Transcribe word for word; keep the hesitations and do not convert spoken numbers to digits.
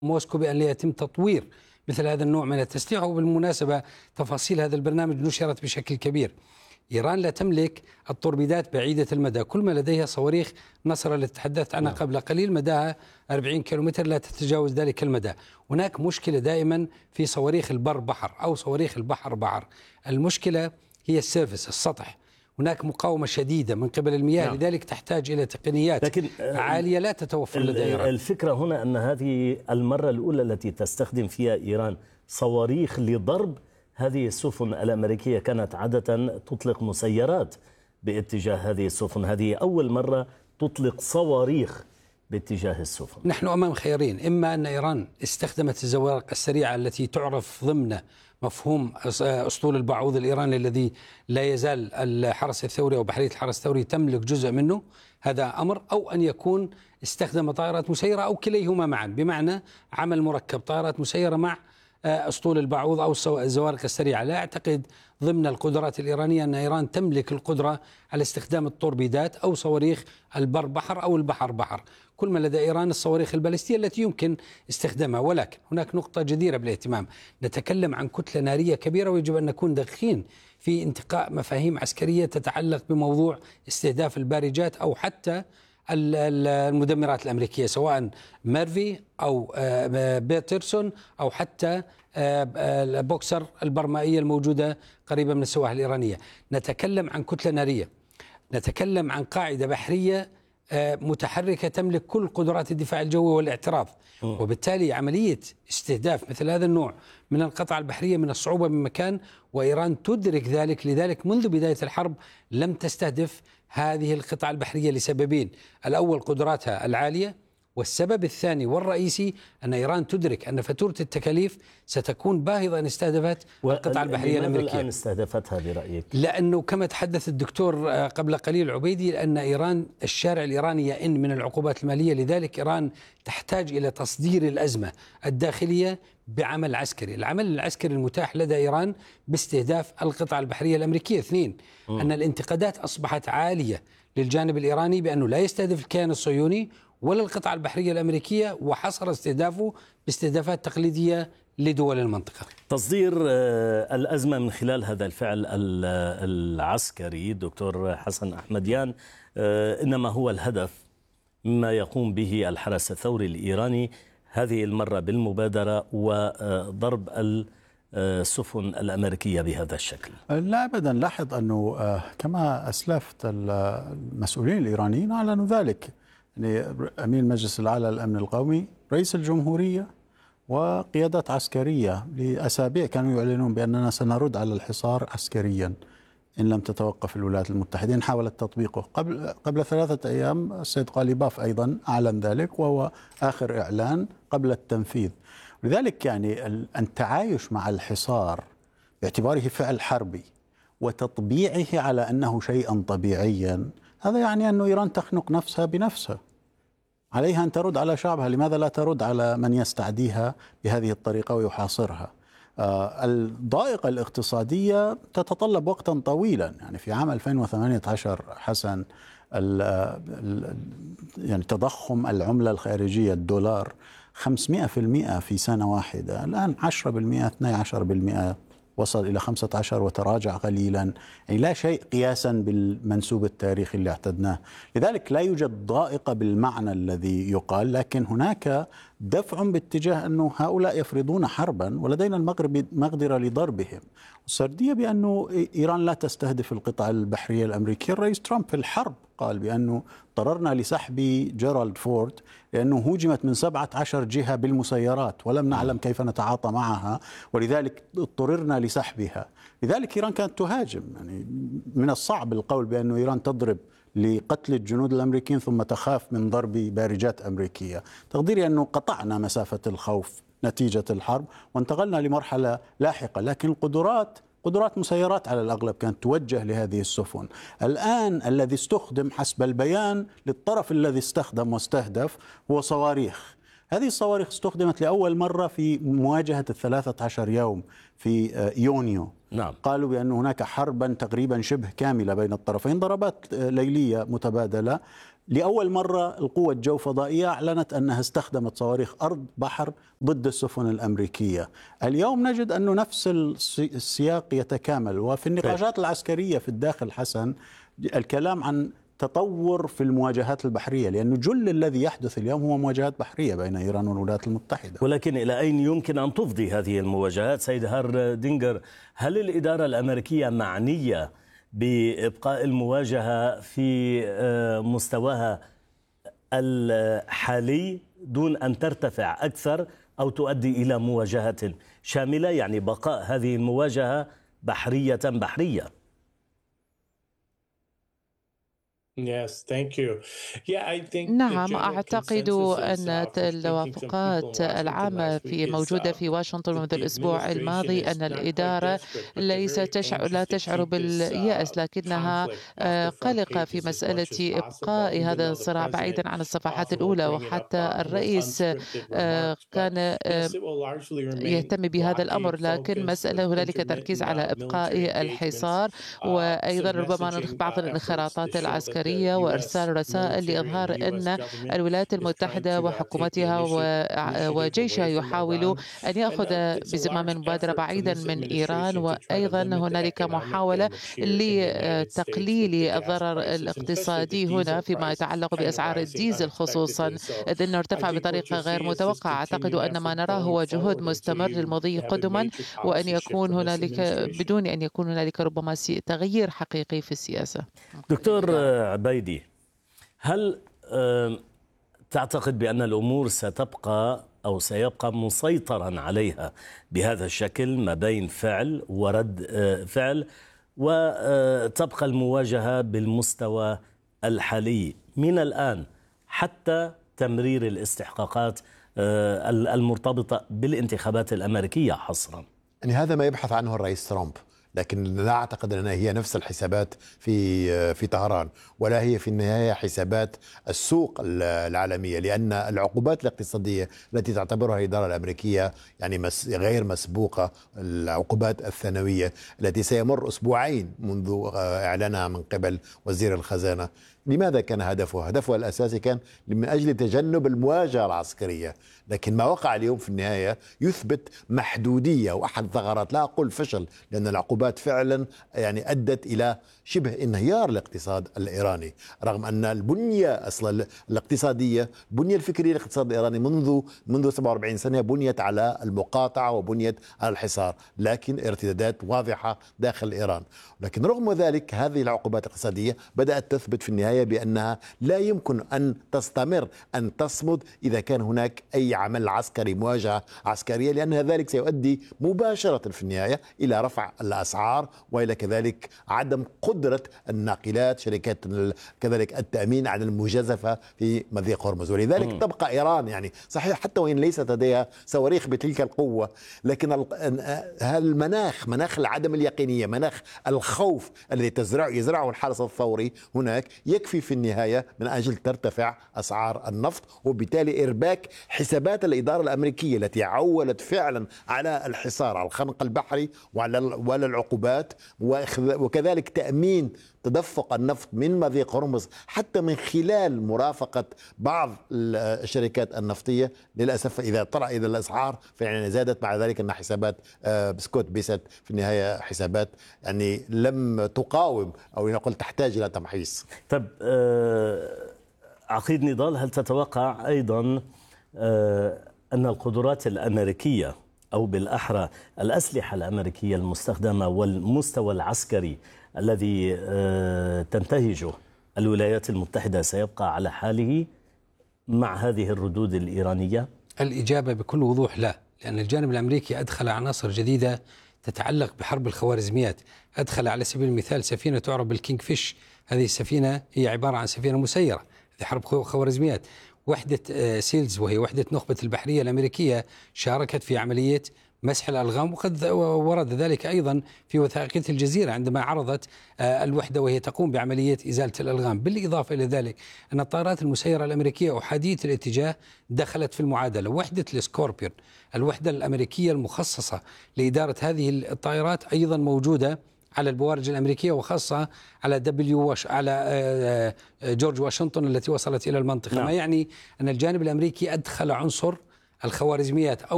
موسكو بأن لا يتم تطوير مثل هذا النوع من التسليح. وبالمناسبة تفاصيل هذا البرنامج نشرت بشكل كبير. إيران لا تملك التوربيدات بعيدة المدى، كل ما لديها صواريخ نصر التي تحدثت عنها قبل قليل مداها أربعين كيلومتر، لا تتجاوز ذلك المدى. هناك مشكلة دائما في صواريخ البر بحر أو صواريخ البحر بحر، المشكلة هي السيرفس السطح، هناك مقاومة شديدة من قبل المياه. نعم. لذلك تحتاج إلى تقنيات لكن عالية لا تتوفر لدى إيران. الفكرة هنا أن هذه المرة الأولى التي تستخدم فيها إيران صواريخ لضرب هذه السفن الأمريكية. كانت عادة تطلق مسيرات باتجاه هذه السفن، هذه أول مرة تطلق صواريخ باتجاه السفن. نحن أمام خيارين، إما أن إيران استخدمت الزوارق السريعة التي تعرف ضمن مفهوم أسطول البعوض الإيراني الذي لا يزال الحرس الثوري أو بحرية الحرس الثوري تملك جزء منه، هذا أمر، أو أن يكون استخدم طائرات مسيرة أو كليهما معا، بمعنى عمل مركب طائرات مسيرة مع أسطول البعوض أو الزوارق السريعة. لا أعتقد ضمن القدرات الإيرانية أن إيران تملك القدرة على استخدام التوربيدات أو صواريخ البر بحر أو البحر بحر. كل ما لدى إيران الصواريخ البالستية التي يمكن استخدامها. ولكن هناك نقطة جديرة بالاهتمام، نتكلم عن كتلة نارية كبيرة ويجب أن نكون دقيقين في انتقاء مفاهيم عسكرية تتعلق بموضوع استهداف البارجات أو حتى المدمرات الأمريكية، سواء ميرفي أو بيترسون أو حتى البوكسر البرمائية الموجودة قريبة من السواحل الإيرانية. نتكلم عن كتلة نارية، نتكلم عن قاعدة بحرية متحركة تملك كل قدرات الدفاع الجوي والاعتراض، وبالتالي عملية استهداف مثل هذا النوع من القطع البحرية من الصعوبة بمكان، وإيران تدرك ذلك. لذلك منذ بداية الحرب لم تستهدف هذه القطع البحرية لسببين: الأول قدراتها العالية، والسبب الثاني والرئيسي أن إيران تدرك أن فاتورة التكاليف ستكون باهظة إن استهدفت القطع البحرية الأمريكية. الآن استهدفتها برأيك؟ لأنه كما تحدث الدكتور قبل قليل عبيدي، لأن إيران الشارع الإيراني يئن من العقوبات المالية، لذلك إيران تحتاج إلى تصدير الأزمة الداخلية بعمل عسكري. العمل العسكري المتاح لدى إيران باستهداف القطع البحرية الأمريكية. اثنين، أن الانتقادات أصبحت عالية للجانب الإيراني بأنه لا يستهدف الكيان الصهيوني ولا القطع البحرية الأمريكية، وحصر استهدافه باستهدافات تقليدية لدول المنطقة. تصدير الأزمة من خلال هذا الفعل العسكري دكتور حسن أحمديان إنما هو الهدف مما يقوم به الحرس الثوري الإيراني هذه المرة بالمبادرة وضرب السفن الأمريكية بهذا الشكل. لا أبدا. لاحظ أنه كما أسلفت المسؤولين الإيرانيين أعلنوا ذلك، يعني أمين مجلس الأعلى للأمن القومي، رئيس الجمهورية، وقيادات عسكرية لأسابيع كانوا يعلنون بأننا سنرد على الحصار عسكريا إن لم تتوقف الولايات المتحدة. حاولت تطبيقه قبل قبل ثلاثة أيام. السيد قاليباف أيضا أعلن ذلك، وهو آخر إعلان قبل التنفيذ. لذلك يعني التعايش مع الحصار باعتباره فعل حربي وتطبيعه على أنه شيئا طبيعيا، هذا يعني أن إيران تخنق نفسها بنفسها. عليها أن ترد على شعبها، لماذا لا ترد على من يستعديها بهذه الطريقة ويحاصرها؟ آه الضائقة الاقتصادية تتطلب وقتا طويلا. يعني في عام ألفين وثمانية عشر حسن ال ال يعني تضخم العملة الخارجية الدولار خمسمائة بالمئة في سنة واحدة، الآن عشرة بالمئة اثني عشر بالمئة، وصل إلى خمسة عشر وتراجع قليلا. يعني لا شيء قياسا بالمنسوب التاريخي اللي اعتدناه. لذلك لا يوجد ضائقة بالمعنى الذي يقال، لكن هناك دفع باتجاه أنه هؤلاء يفرضون حربا ولدينا المغرب مقدرة لضربهم. السردية بأنه إيران لا تستهدف القطع البحرية الأمريكية. الرئيس ترامب في الحرب قال بأنه اضطررنا لسحب جيرالد فورد لأنه هوجمت من سبعة عشر جهة بالمسيرات ولم نعلم كيف نتعاطى معها، ولذلك اضطررنا لسحبها. لذلك إيران كانت تهاجم. يعني من الصعب القول بأنه إيران تضرب لقتل الجنود الأمريكيين ثم تخاف من ضرب بارجات أمريكية. تقديري أنه قطعنا مسافة الخوف نتيجة الحرب وانتقلنا لمرحلة لاحقة، لكن القدرات قدرات مسيرات على الأغلب كانت توجه لهذه السفن. الآن الذي استخدم حسب البيان للطرف الذي استخدم واستهدف هو صواريخ. هذه الصواريخ استخدمت لأول مرة في مواجهة الثلاثة عشر يوم في يونيو. نعم. قالوا بأن هناك حربا تقريبا شبه كاملة بين الطرفين، ضربات ليلية متبادلة لأول مرة القوة الجو فضائية أعلنت أنها استخدمت صواريخ أرض بحر ضد السفن الأمريكية. اليوم نجد أنه نفس السياق يتكامل. وفي النقاشات العسكرية في الداخل حسن الكلام عن تطور في المواجهات البحرية، لأنه جل الذي يحدث اليوم هو مواجهات بحرية بين إيران والولايات المتحدة. ولكن إلى أين يمكن أن تفضي هذه المواجهات؟ سيد هاردينجر، هل الإدارة الأمريكية معنية بإبقاء المواجهة في مستواها الحالي دون أن ترتفع أكثر أو تؤدي إلى مواجهة شاملة، يعني بقاء هذه المواجهة بحرية بحرية؟ نعم، أعتقد أن التوافقات العامة في موجودة في واشنطن منذ الأسبوع الماضي أن الإدارة ليس تشعر لا تشعر باليأس، لكنها قلقة في مسألة إبقاء هذا الصراع بعيدا عن الصفحات الأولى. وحتى الرئيس كان يهتم بهذا الأمر، لكن مسألة هنالك تركيز على إبقاء الحصار، وأيضا ربما بعض الانخراطات العسكرية وإرسال رسائل لإظهار أن الولايات المتحدة وحكومتها وجيشها يحاولوا أن يأخذ بزمام المبادرة بعيدا من إيران. وأيضا هنالك محاولة لتقليل الضرر الاقتصادي هنا فيما يتعلق بأسعار الديزل خصوصا، إذ أنه ارتفع بطريقة غير متوقعة. أعتقد أن ما نراه هو جهود مستمر للمضي قدما، وأن يكون هنالك بدون أن يكون هنالك ربما تغيير حقيقي في السياسة. دكتور عبيدي، هل تعتقد بأن الأمور ستبقى أو سيبقى مسيطرا عليها بهذا الشكل ما بين فعل ورد فعل، وتبقى المواجهة بالمستوى الحالي من الآن حتى تمرير الاستحقاقات المرتبطة بالانتخابات الأمريكية حصرا؟ يعني هذا ما يبحث عنه الرئيس ترامب، لكن لا أعتقد أنها هي نفس الحسابات في في طهران، ولا هي في النهاية حسابات السوق العالمية، لأن العقوبات الاقتصادية التي تعتبرها الإدارة الأمريكية يعني مس غير مسبوقة، العقوبات الثانوية التي سيمر أسبوعين منذ إعلانها من قبل وزير الخزانة. لماذا كان هدفه؟ هدفه الأساسي كان من أجل تجنب المواجهة العسكرية، لكن ما وقع اليوم في النهاية يثبت محدودية وأحد ثغرات، لا أقول فشل، لأن العقوبات فعلا يعني أدت إلى شبه انهيار الاقتصاد الإيراني، رغم أن البنية أصلا الاقتصادية، البنية الفكرية للاقتصاد الإيراني منذ منذ سبعة وأربعين سنة بنيت على المقاطعة وبنيت على الحصار، لكن ارتدادات واضحة داخل إيران. لكن رغم ذلك هذه العقوبات الاقتصادية بدأت تثبت في النهاية بأنها لا يمكن أن تستمر أن تصمد إذا كان هناك أي عمل عسكري، مواجهة عسكرية، لأن ذلك سيؤدي مباشرة في النهاية إلى رفع الأسعار وإلى كذلك عدم قدرة الناقلات، شركات كذلك التأمين على المجازفة في مضيق هرمز. ولذلك م. تبقى إيران يعني صحيح حتى وإن ليست لديها صواريخ بتلك القوة، لكن المناخ مناخ العدم اليقينية، مناخ الخوف الذي تزرع يزرعه الحرس الثوري هناك يكفي في النهاية من أجل ترتفع أسعار النفط، وبالتالي إرباك حسابات الإدارة الأمريكية التي عولت فعلا على الحصار، على الخنق البحري وعلى وعلى العقوبات، وكذلك تأمين تدفق النفط من مضيق هرمز حتى من خلال مرافقة بعض الشركات النفطية. للأسف إذا طلع إذا الأسعار فعلا زادت، مع ذلك أن حسابات سكوت بيست في النهاية حسابات يعني لم تقاوم أو نقول تحتاج إلى تمحيص. طب عقيد نضال، هل تتوقع أيضا أن القدرات الأمريكية أو بالأحرى الأسلحة الأمريكية المستخدمة والمستوى العسكري الذي تنتهجه الولايات المتحدة سيبقى على حاله مع هذه الردود الإيرانية؟ الإجابة بكل وضوح لا، لأن الجانب الأمريكي أدخل عناصر جديدة تتعلق بحرب الخوارزميات. أدخل على سبيل المثال سفينة تعرف بالكينج فيش، هذه السفينة هي عبارة عن سفينة مسيرة في حرب خوارزميات. وحدة سيلز وهي وحدة نخبة البحرية الأمريكية شاركت في عملية مسح الألغام، وقد ورد ذلك أيضا في وثائقية الجزيرة عندما عرضت الوحدة وهي تقوم بعملية إزالة الألغام. بالإضافة إلى ذلك أن الطائرات المسيرة الأمريكية أحادية الاتجاه دخلت في المعادلة. وحدة السكوربيون الوحدة الأمريكية المخصصة لإدارة هذه الطائرات أيضا موجودة على البوارج الأمريكية، وخاصة على دبليو وش على جورج واشنطن التي وصلت إلى المنطقة. نعم. ما يعني أن الجانب الأمريكي أدخل عنصر الخوارزميات أو